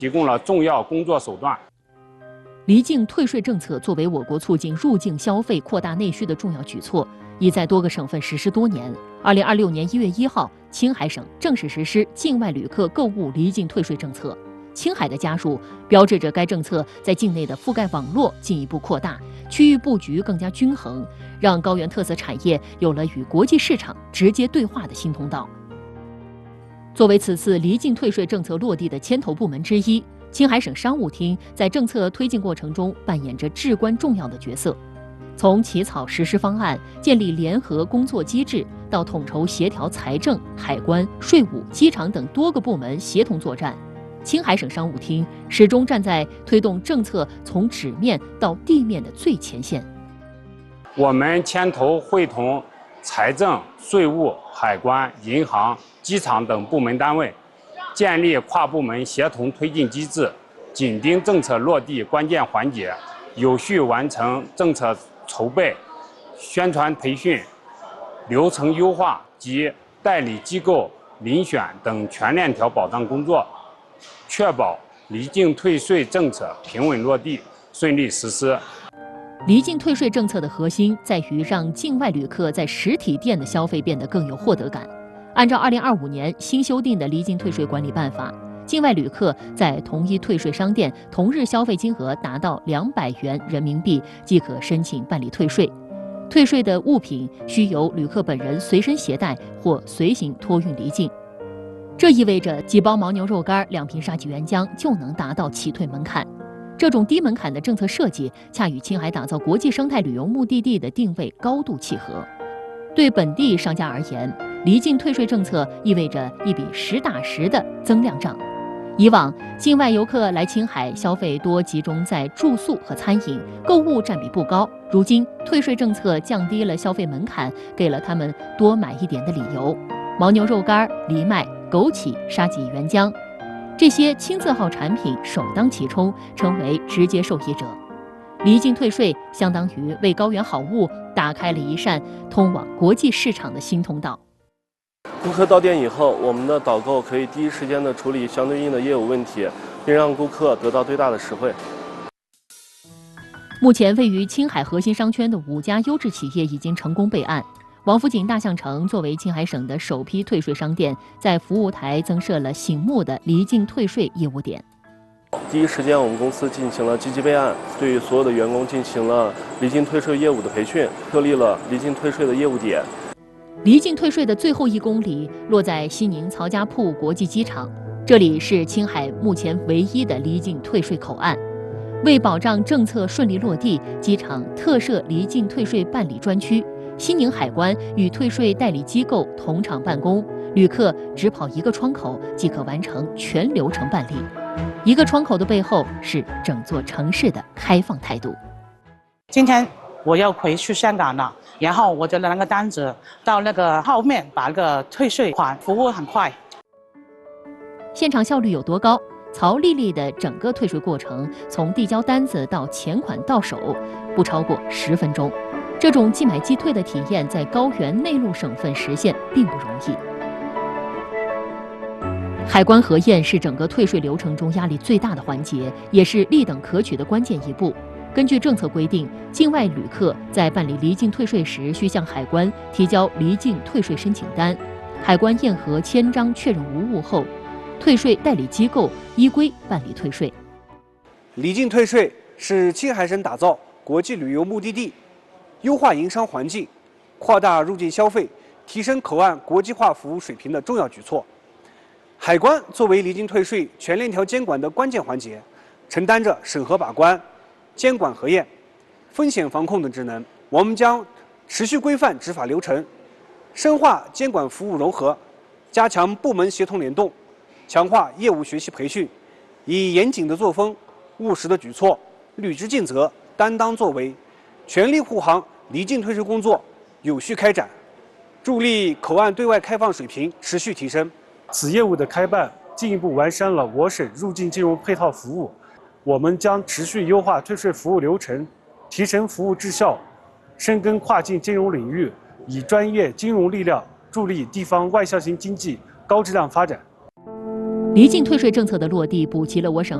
提供了重要工作手段。 离境退税政策作为我国促进入境消费、扩大内需的重要举措，已在多个省份实施多年。2026年1月1号，青海省正式实施境外旅客购物离境退税政策。青海的加入，标志着该政策在境内的覆盖网络进一步扩大，区域布局更加均衡，让高原特色产业有了与国际市场直接对话的新通道。作为此次离境退税政策落地的牵头部门之一，青海省商务厅在政策推进过程中扮演着至关重要的角色。从起草实施方案、建立联合工作机制，到统筹协调财政、海关、税务、机场等多个部门协同作战，青海省商务厅始终站在推动政策从纸面到地面的最前线。 我们牵头会同财政、税务、海关、银行、机场等部门单位，建立跨部门协同推进机制，紧盯政策落地关键环节，有序完成政策筹备、宣传培训、流程优化及代理机构遴选等全链条保障工作，确保离境退税政策平稳落地、顺利实施。 离境退税政策的核心在于让境外旅客在实体店的消费变得更有获得感。按照2025年新修订的离境退税管理办法，境外旅客在同一退税商店同日消费金额达到200元人民币即可申请办理退税。退税的物品需由旅客本人随身携带或随行托运离境。这意味着几包牦牛肉干、2瓶沙棘原浆就能达到起退门槛。这种低门槛的政策设计，恰与青海打造国际生态旅游目的地的定位高度契合。对本地商家而言，离境退税政策意味着一笔实打实的增量账。以往，境外游客来青海消费多集中在住宿和餐饮，购物占比不高。如今，退税政策降低了消费门槛，给了他们多买一点的理由。牦牛肉干、藜麦、枸杞、沙棘原浆，这些轻字号产品首当其冲，成为直接受益者。离境退税相当于为高原好物打开了一扇通往国际市场的新通道。 顾客到店以后，我们的导购可以第一时间的处理相对应的业务问题，并让顾客得到最大的实惠。 目前位于青海核心商圈的5家优质企业已经成功备案。王府井大象城作为青海省的首批退税商店，在服务台增设了醒目的离境退税业务点。 第一时间，我们公司进行了积极备案，对所有的员工进行了离境退税业务的培训，设立了离境退税的业务点。 离境退税的最后1公里落在西宁曹家铺国际机场，这里是青海目前唯一的离境退税口岸。为保障政策顺利落地，机场特设离境退税办理专区，西宁海关与退税代理机构同场办公，旅客只跑1个窗口即可完成全流程办理。1个窗口的背后是整座城市的开放态度。 今天我要回去香港了，然后我就拿个单子到那个后面把那个退税款，服务很快。 现场效率有多高？曹丽丽的整个退税过程，从递交单子到钱款到手，不超过10分钟。这种即买即退的体验，在高原内陆省份实现并不容易。海关核验是整个退税流程中压力最大的环节，也是立等可取的关键一步。根据政策规定，境外旅客在办理离境退税时，需向海关提交离境退税申请单，海关验核签章确认无误后，退税代理机构依规办理退税。 离境退税是青海省打造国际旅游目的地、优化营商环境、扩大入境消费、提升口岸国际化服务水平的重要举措。海关作为离境退税全链条监管的关键环节，承担着审核把关、监管核验、风险防控等职能。我们将持续规范执法流程，深化监管服务融合，加强部门协同联动，强化业务学习培训，以严谨的作风、务实的举措、履职尽责、担当作为，全力护航离境退税工作有序开展，助力口岸对外开放水平持续提升。 此业务的开办，进一步完善了我省入境金融配套服务。我们将持续优化退税服务流程，提升服务质效，深耕跨境金融领域，以专业金融力量助力地方外向型经济高质量发展。 离境退税政策的落地，补齐了我省